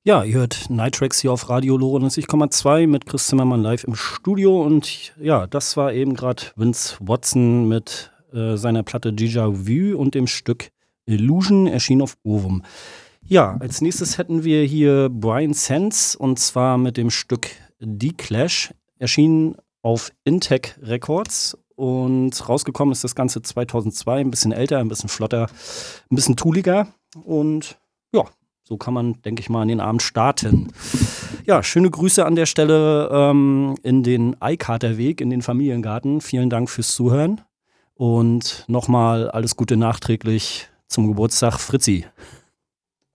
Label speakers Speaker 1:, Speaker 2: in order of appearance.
Speaker 1: Ja, ihr hört Nitrax hier auf Radio Lore 90,2 mit Chris Zimmermann live im Studio. Und ja, das war eben gerade Vince Watson mit seiner Platte Déjà Vu und dem Stück Illusion, erschienen auf Ovum. Ja, als nächstes hätten wir hier Brian Sands und zwar mit dem Stück D-Clash, erschienen auf Intec Records. Und rausgekommen ist das Ganze 2002, ein bisschen älter, ein bisschen flotter, ein bisschen tooliger. Und ja, so kann man, denke ich mal, an den Abend starten. Ja, schöne Grüße an der Stelle in den Eikaterweg, in den Familiengarten. Vielen Dank fürs Zuhören. Und nochmal alles Gute nachträglich zum Geburtstag, Fritzi.